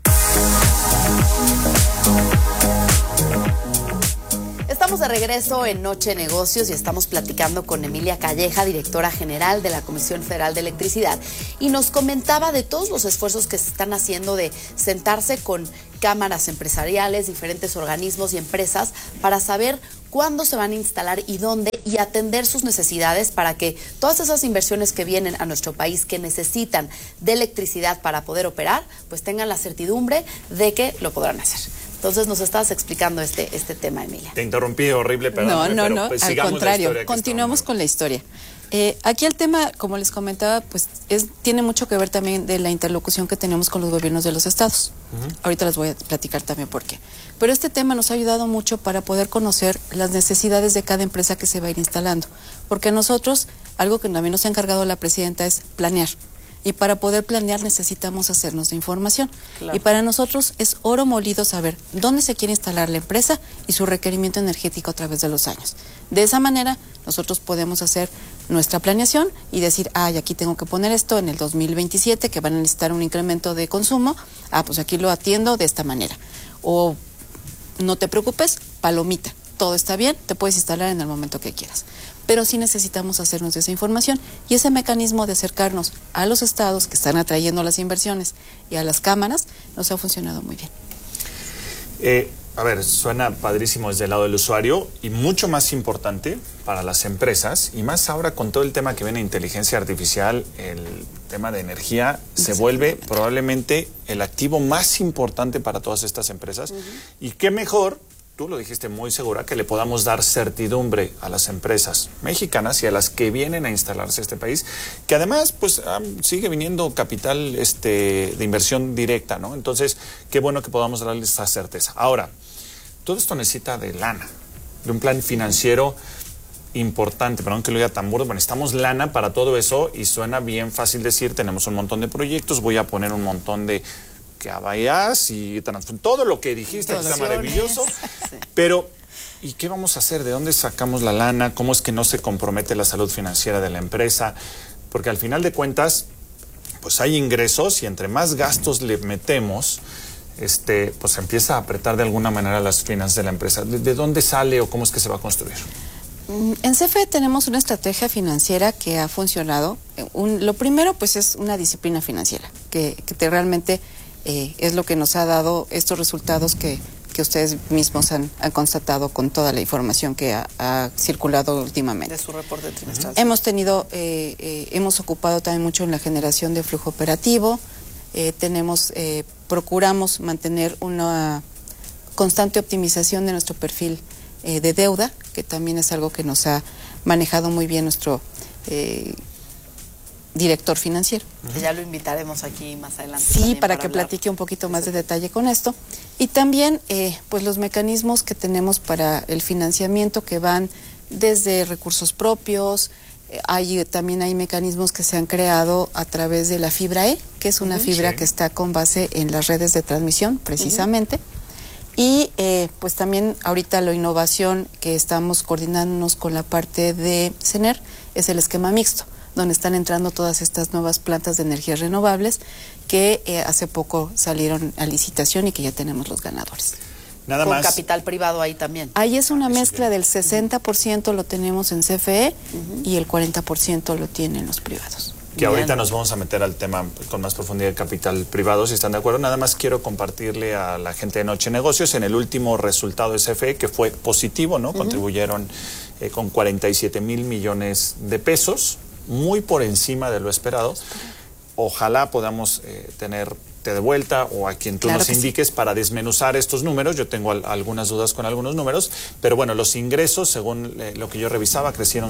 Estamos de regreso en Noche de Negocios y estamos platicando con Emilia Calleja, directora general de la Comisión Federal de Electricidad, y nos comentaba de todos los esfuerzos que se están haciendo de sentarse con cámaras empresariales, diferentes organismos y empresas para saber cuándo se van a instalar y dónde, y atender sus necesidades para que todas esas inversiones que vienen a nuestro país que necesitan de electricidad para poder operar, pues tengan la certidumbre de que lo podrán hacer. Entonces nos estabas explicando este tema, Emilia. Te interrumpí horrible, perdón. No, pues al contrario, continuamos con la historia. Aquí el tema, como les comentaba, pues tiene mucho que ver también de la interlocución que tenemos con los gobiernos de los estados. Ahorita les voy a platicar también por qué. Pero este tema nos ha ayudado mucho para poder conocer las necesidades de cada empresa que se va a ir instalando. Porque nosotros, algo que también nos ha encargado la presidenta es planear. Y para poder planear necesitamos hacernos de información. Claro. Y para nosotros es oro molido saber dónde se quiere instalar la empresa y su requerimiento energético a través de los años. De esa manera nosotros podemos hacer nuestra planeación y decir, aquí tengo que poner esto en el 2027 que van a necesitar un incremento de consumo, pues aquí lo atiendo de esta manera. O no te preocupes, palomita, todo está bien, te puedes instalar en el momento que quieras. Pero sí necesitamos hacernos de esa información y ese mecanismo de acercarnos a los estados que están atrayendo las inversiones y a las cámaras nos ha funcionado muy bien. A ver, suena padrísimo desde el lado del usuario y mucho más importante para las empresas y más ahora con todo el tema que viene de inteligencia artificial, el tema de energía se vuelve probablemente el activo más importante para todas estas empresas. Y qué mejor, tú lo dijiste muy segura, que le podamos dar certidumbre a las empresas mexicanas y a las que vienen a instalarse a este país, que además pues sigue viniendo capital de inversión directa, ¿no? Entonces, qué bueno que podamos darles esa certeza. Ahora, todo esto necesita de lana, de un plan financiero importante, perdón que lo diga tan burdo, pero necesitamos lana para todo eso y suena bien fácil decir, tenemos un montón de proyectos, voy a poner un montón de que vayas y todo lo que dijiste está maravilloso, sí. Pero ¿y qué vamos a hacer? ¿De dónde sacamos la lana? ¿Cómo es que no se compromete la salud financiera de la empresa? Porque al final de cuentas, pues hay ingresos y entre más gastos le metemos, pues empieza a apretar de alguna manera las finanzas de la empresa. ¿De dónde sale o cómo es que se va a construir? En CFE tenemos una estrategia financiera que ha funcionado. Lo primero, pues, es una disciplina financiera, que realmente es lo que nos ha dado estos resultados que ustedes mismos han constatado con toda la información que ha circulado últimamente. De su reporte trimestral. Hemos ocupado también mucho en la generación de flujo operativo. Procuramos mantener una constante optimización de nuestro perfil de deuda, que también es algo que nos ha manejado muy bien nuestro director financiero. Ya lo invitaremos aquí más adelante. Sí, para que platique un poquito más de detalle con esto. Y también, pues los mecanismos que tenemos para el financiamiento que van desde recursos propios. También hay mecanismos que se han creado a través de la fibra E, que es una fibra que está con base en las redes de transmisión, precisamente. Y pues también ahorita la innovación que estamos coordinándonos con la parte de CENER es el esquema mixto, donde están entrando todas estas nuevas plantas de energías renovables que hace poco salieron a licitación y que ya tenemos los ganadores. Nada más. Con capital privado ahí también. Ahí es una mezcla del 60% lo tenemos en CFE y el 40% lo tienen los privados. Que ahorita nos vamos a meter al tema con más profundidad de capital privado, si están de acuerdo. Nada más quiero compartirle a la gente de Noche Negocios en el último resultado de CFE, que fue positivo, ¿no? Contribuyeron con 47 mil millones de pesos, muy por encima de lo esperado. Ojalá podamos tenerte de vuelta o a quien tú nos indiques para desmenuzar estos números. Yo tengo algunas dudas con algunos números, pero bueno, los ingresos, según lo que yo revisaba, crecieron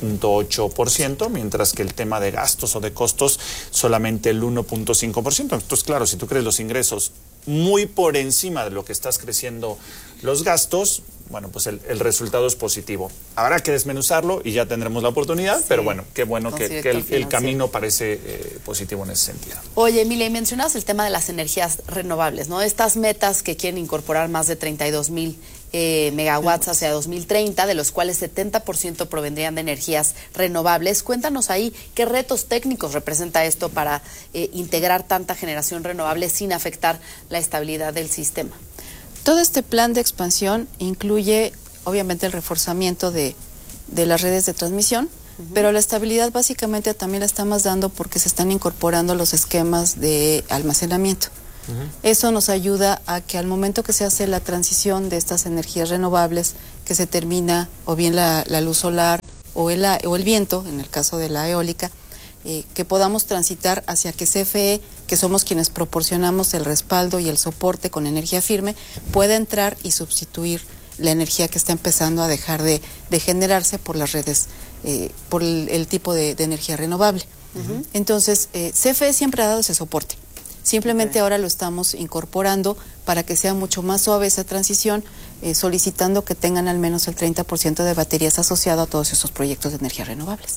6.8%, mientras que el tema de gastos o de costos solamente el 1.5%. Entonces, claro, si tú crees los ingresos muy por encima de lo que estás creciendo los gastos, bueno, pues el resultado es positivo. Habrá que desmenuzarlo y ya tendremos la oportunidad, sí, pero bueno, qué bueno que el camino parece positivo en ese sentido. Oye, Emilia, mencionabas el tema de las energías renovables, ¿no? Estas metas que quieren incorporar más de 32,000 megawatts hacia 2030, de los cuales 70% provendrían de energías renovables. Cuéntanos ahí qué retos técnicos representa esto para integrar tanta generación renovable sin afectar la estabilidad del sistema. Todo este plan de expansión incluye, obviamente, el reforzamiento de las redes de transmisión, pero la estabilidad básicamente también la estamos dando porque se están incorporando los esquemas de almacenamiento. Eso nos ayuda a que al momento que se hace la transición de estas energías renovables, que se termina o bien la luz solar o el viento, en el caso de la eólica, que podamos transitar hacia que CFE, que somos quienes proporcionamos el respaldo y el soporte con energía firme, pueda entrar y sustituir la energía que está empezando a dejar de generarse por las redes, por el tipo de energía renovable. Entonces, CFE siempre ha dado ese soporte. Simplemente ahora lo estamos incorporando para que sea mucho más suave esa transición, solicitando que tengan al menos el 30% de baterías asociado a todos esos proyectos de energías renovables.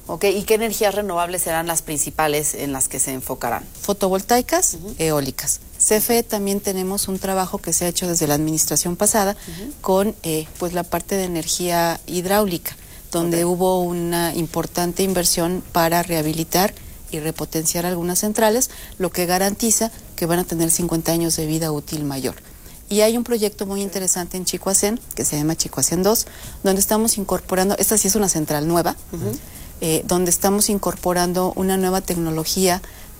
Ok, ¿y qué energías renovables serán las principales en las que se enfocarán? Fotovoltaicas, eólicas. CFE también tenemos un trabajo que se ha hecho desde la administración pasada con pues la parte de energía hidráulica, donde hubo una importante inversión para rehabilitar y repotenciar algunas centrales, lo que garantiza que van a tener 50 años de vida útil mayor. Y hay un proyecto muy interesante en Chicoacén, que se llama Chicoacén 2, donde estamos incorporando, esta sí es una central nueva, donde estamos incorporando una nueva tecnología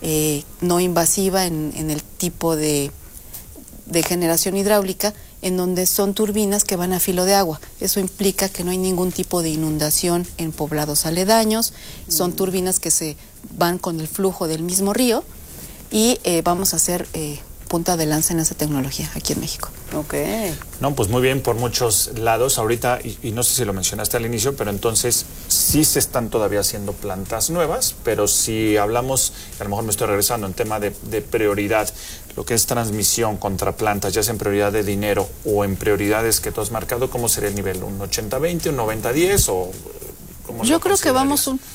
no invasiva en el tipo de generación hidráulica, en donde son turbinas que van a filo de agua. Eso implica que no hay ningún tipo de inundación en poblados aledaños, son turbinas que se van con el flujo del mismo río y vamos a hacer punta de lanza en esa tecnología aquí en México. Ok. No, pues muy bien por muchos lados. Ahorita, y no sé si lo mencionaste al inicio, pero entonces sí se están todavía haciendo plantas nuevas, pero si hablamos, a lo mejor me estoy regresando en tema de prioridad, lo que es transmisión contra plantas, ya sea en prioridad de dinero o en prioridades que tú has marcado, ¿cómo sería el nivel? ¿Un 80-20, un 90-10 o cómo? Yo creo que vamos un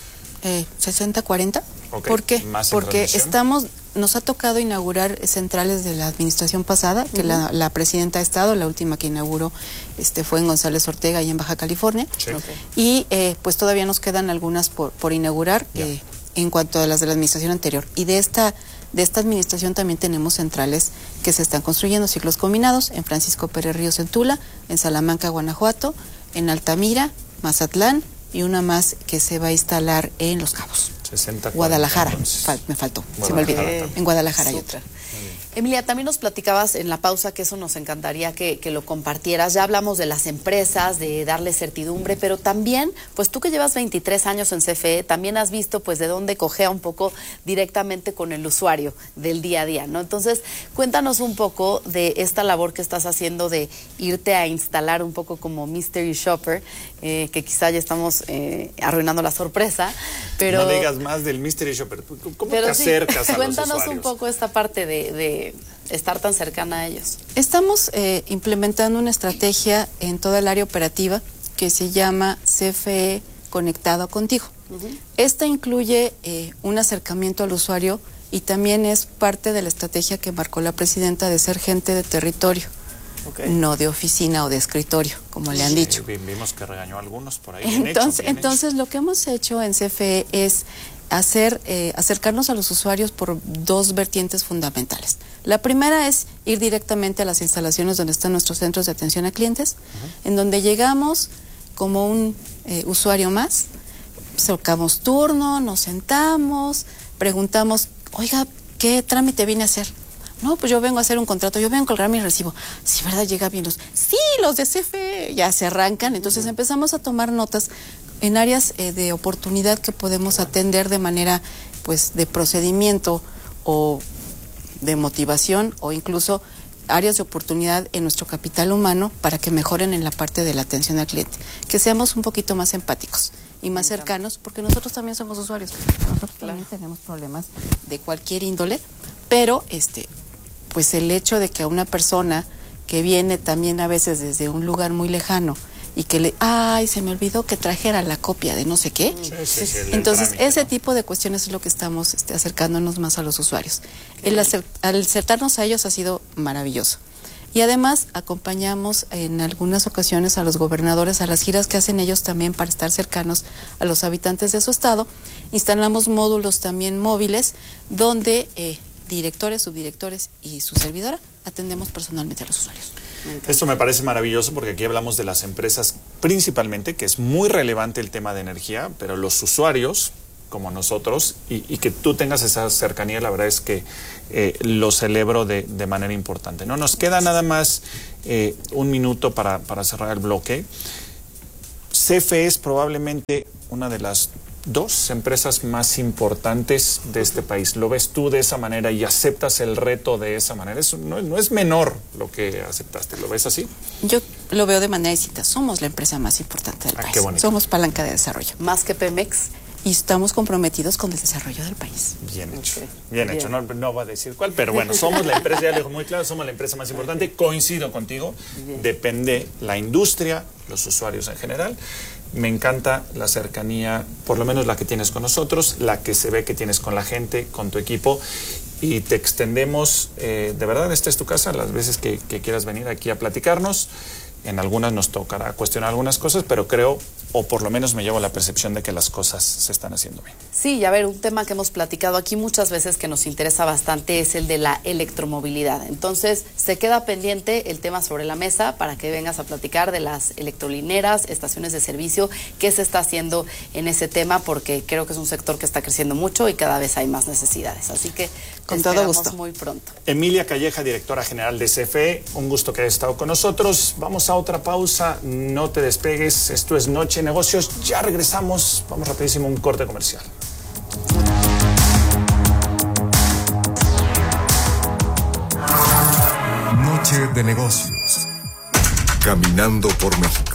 60-40. Okay. ¿Por qué? ¿Más en porque transmisión? nos ha tocado inaugurar centrales de la administración pasada, que la presidenta ha estado, la última que inauguró fue en González Ortega y en Baja California. Sí. Y pues todavía nos quedan algunas por inaugurar en cuanto a las de la administración anterior. Y de esta administración también tenemos centrales que se están construyendo, ciclos combinados, en Francisco Pérez Ríos en Tula, en Salamanca, Guanajuato, en Altamira, Mazatlán y una más que se va a instalar en Los Cabos. 60, Guadalajara, me faltó, se me olvidó. En Guadalajara hay otra. Emilia, también nos platicabas en la pausa que eso nos encantaría que lo compartieras. Ya hablamos de las empresas, de darle certidumbre, pero también, pues tú que llevas 23 años en CFE, también has visto pues de dónde cojea un poco directamente con el usuario del día a día, ¿no? Entonces, cuéntanos un poco de esta labor que estás haciendo de irte a instalar un poco como Mystery Shopper, que quizá ya estamos arruinando la sorpresa, pero... No digas más del Mystery Shopper. ¿Cómo te acercas a los usuarios? Cuéntanos un poco esta parte de estar tan cercana a ellos. Estamos implementando una estrategia en toda el área operativa que se llama CFE Conectado Contigo. Esta incluye un acercamiento al usuario y también es parte de la estrategia que marcó la presidenta de ser gente de territorio, no de oficina o de escritorio, como le han dicho. Vimos que regañó a algunos por ahí. Entonces lo que hemos hecho en CFE es acercarnos a los usuarios por dos vertientes fundamentales. La primera es ir directamente a las instalaciones donde están nuestros centros de atención a clientes, en donde llegamos como un usuario más, sacamos turno, nos sentamos, preguntamos, oiga, ¿qué trámite viene a hacer? No, pues yo vengo a hacer un contrato, yo vengo a colgar mi recibo. Sí, ¿verdad? Llega bien los de CFE, ya se arrancan. Entonces empezamos a tomar notas en áreas de oportunidad que podemos atender de manera, pues, de procedimiento o de motivación o incluso áreas de oportunidad en nuestro capital humano para que mejoren en la parte de la atención al cliente. Que seamos un poquito más empáticos y más cercanos, porque nosotros también somos usuarios. Nosotros también tenemos problemas de cualquier índole, pero pues el hecho de que a una persona que viene también a veces desde un lugar muy lejano y que se me olvidó que trajera la copia de no sé qué. Entonces, ese tipo de cuestiones es lo que estamos acercándonos más a los usuarios. Al acercarnos a ellos ha sido maravilloso. Y además acompañamos en algunas ocasiones a los gobernadores a las giras que hacen ellos también para estar cercanos a los habitantes de su estado. Instalamos módulos también móviles donde directores, subdirectores y su servidora atendemos personalmente a los usuarios. Esto me parece maravilloso porque aquí hablamos de las empresas principalmente, que es muy relevante el tema de energía, pero los usuarios como nosotros y que tú tengas esa cercanía, la verdad es que lo celebro de manera importante. No nos queda nada más un minuto para cerrar el bloque. CFE es probablemente una de las dos empresas más importantes de este país. ¿Lo ves tú de esa manera y aceptas el reto de esa manera? No es menor lo que aceptaste. ¿Lo ves así? Yo lo veo de manera distinta. Somos la empresa más importante del país. Qué bonito. Somos palanca de desarrollo. ¿Más que Pemex? Y estamos comprometidos con el desarrollo del país. Bien hecho. Bien hecho. No va a decir cuál, pero bueno, somos la empresa, ya lo dijo muy claro, somos la empresa más importante. Coincido contigo. Depende la industria, los usuarios en general. Me encanta la cercanía, por lo menos la que tienes con nosotros, la que se ve que tienes con la gente, con tu equipo. Y te extendemos, de verdad, esta es tu casa, las veces que quieras venir aquí a platicarnos. En algunas nos tocará cuestionar algunas cosas, pero creo, o por lo menos me llevo la percepción de que las cosas se están haciendo bien. Sí, y a ver, un tema que hemos platicado aquí muchas veces que nos interesa bastante es el de la electromovilidad. Entonces, se queda pendiente el tema sobre la mesa para que vengas a platicar de las electrolineras, estaciones de servicio, qué se está haciendo en ese tema, porque creo que es un sector que está creciendo mucho y cada vez hay más necesidades. Así que con todo gusto. Muy pronto. Emilia Calleja, directora general de CFE, un gusto que hayas estado con nosotros. Vamos a otra pausa, no te despegues, esto es Noche de Negocios, ya regresamos, vamos rapidísimo a un corte comercial. Noche de Negocios, caminando por México.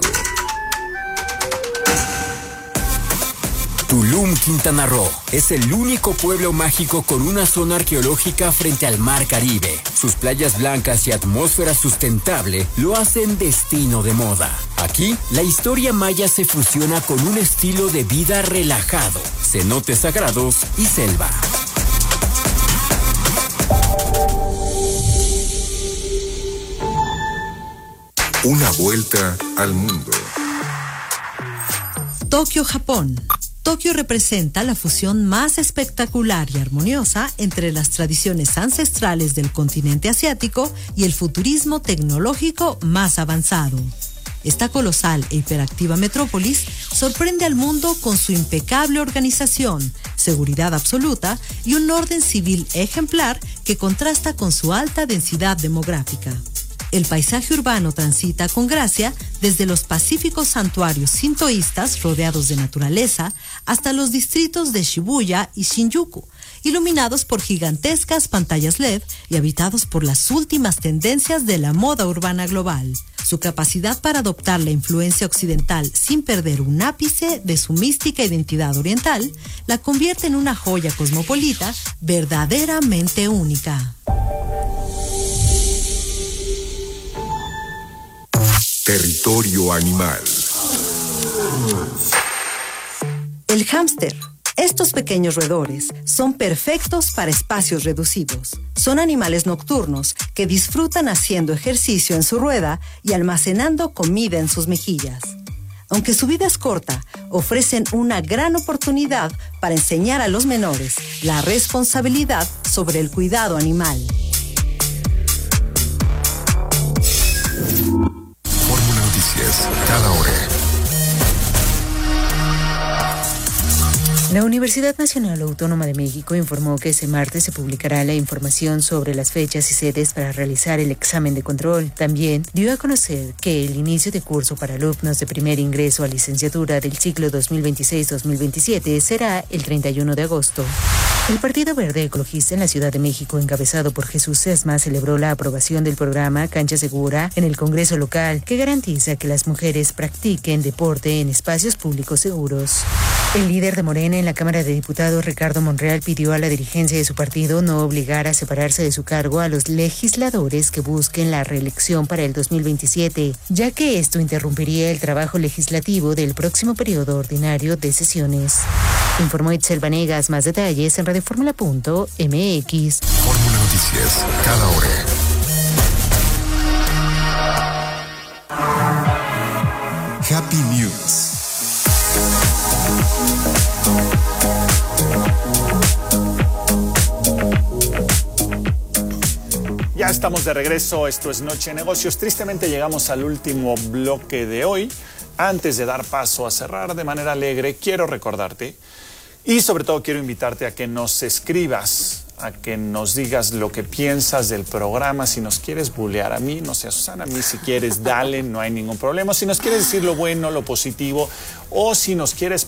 Tulum, Quintana Roo, es el único pueblo mágico con una zona arqueológica frente al Mar Caribe. Sus playas blancas y atmósfera sustentable lo hacen destino de moda. Aquí, la historia maya se fusiona con un estilo de vida relajado, cenotes sagrados y selva. Una vuelta al mundo. Tokio, Japón. Tokio representa la fusión más espectacular y armoniosa entre las tradiciones ancestrales del continente asiático y el futurismo tecnológico más avanzado. Esta colosal e hiperactiva metrópolis sorprende al mundo con su impecable organización, seguridad absoluta y un orden civil ejemplar que contrasta con su alta densidad demográfica. El paisaje urbano transita con gracia desde los pacíficos santuarios sintoístas rodeados de naturaleza hasta los distritos de Shibuya y Shinjuku, iluminados por gigantescas pantallas LED y habitados por las últimas tendencias de la moda urbana global. Su capacidad para adoptar la influencia occidental sin perder un ápice de su mística identidad oriental la convierte en una joya cosmopolita verdaderamente única. Territorio animal. El hámster. Estos pequeños roedores son perfectos para espacios reducidos. Son animales nocturnos que disfrutan haciendo ejercicio en su rueda y almacenando comida en sus mejillas. Aunque su vida es corta, ofrecen una gran oportunidad para enseñar a los menores la responsabilidad sobre el cuidado animal. Fórmula Noticias, cada hora. La Universidad Nacional Autónoma de México informó que ese martes se publicará la información sobre las fechas y sedes para realizar el examen de control. También dio a conocer que el inicio de curso para alumnos de primer ingreso a licenciatura del ciclo 2026-2027 será el 31 de agosto. El Partido Verde Ecologista en la Ciudad de México, encabezado por Jesús Sesma, celebró la aprobación del programa Cancha Segura en el Congreso local, que garantiza que las mujeres practiquen deporte en espacios públicos seguros. El líder de Morena en la Cámara de Diputados, Ricardo Monreal, pidió a la dirigencia de su partido no obligar a separarse de su cargo a los legisladores que busquen la reelección para el 2027, ya que esto interrumpiría el trabajo legislativo del próximo periodo ordinario de sesiones. Informó Itzel Vanegas. Más detalles en radioformula.mx. Fórmula Noticias, cada hora. Happy News. Ya estamos de regreso, esto es Noche de Negocios. Tristemente llegamos al último bloque de hoy. Antes de dar paso a cerrar de manera alegre, quiero recordarte y sobre todo quiero invitarte a que nos escribas, a que nos digas lo que piensas del programa. Si nos quieres bulear a mí, no sé, a Susana, a mí si quieres, dale, no hay ningún problema. Si nos quieres decir lo bueno, lo positivo, o si nos quieres